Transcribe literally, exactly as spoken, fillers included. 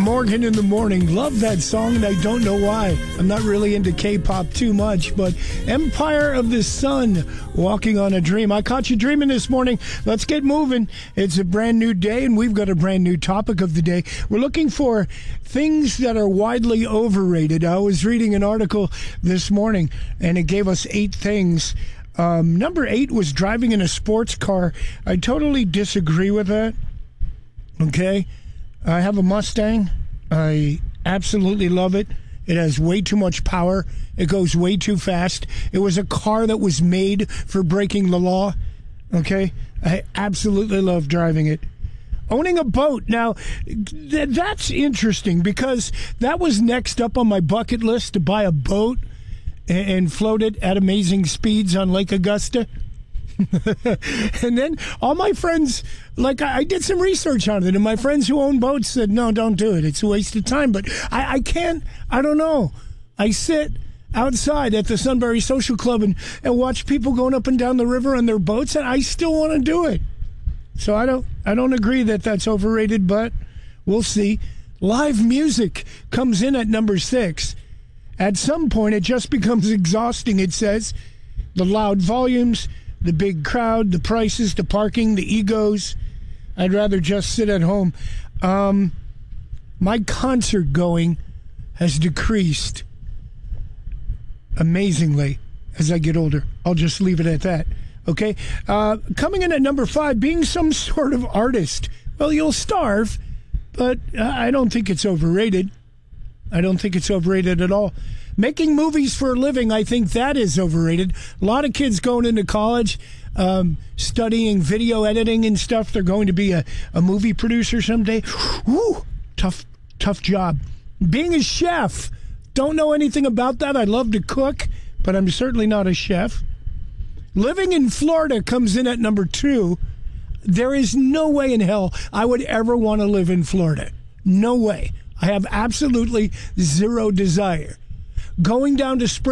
Morgan in the Morning. Love that song, and I don't know why. I'm not really into K-pop too much, but Empire of the Sun, Walking on a Dream. I caught you dreaming this morning. Let's get moving. It's a brand new day, and we've got a brand new topic of the day. We're looking for things that are widely overrated. I was reading an article this morning, and it gave us eight things. Um, number eight was driving in a sports car. I totally disagree with that. Okay? I have a Mustang. I absolutely love it. It has way too much power. It goes way too fast. It was a car that was made for breaking the law. Okay? I absolutely love driving it. Owning a boat. Now, th- that's interesting because that was next up on my bucket list, to buy a boat and, and float it at amazing speeds on Lake Augusta. And then all my friends, like I, I did some research on it, and my friends who own boats said, no, don't do it. It's a waste of time. But I, I can't, I don't know. I sit outside at the Sunbury Social Club and, and watch people going up and down the river on their boats, and I still want to do it. So I don't, I don't agree that that's overrated, but we'll see. Live music comes in at number six. At some point, it just becomes exhausting, it says. The loud volumes, the big crowd, the prices, the parking, the egos. I'd rather just sit at home. Um, my concert going has decreased amazingly as I get older. I'll just leave it at that. Okay? Uh, coming in at number five, being some sort of artist. Well, you'll starve, but I don't think it's overrated. I don't think it's overrated at all. Making movies for a living, I think that is overrated. A lot of kids going into college, um, studying video editing and stuff. They're going to be a, a movie producer someday. Woo! Tough, tough job. Being a chef. Don't know anything about that. I love to cook, but I'm certainly not a chef. Living in Florida comes in at number two. There is no way in hell I would ever want to live in Florida. No way. I have absolutely zero desire. Going down to Spring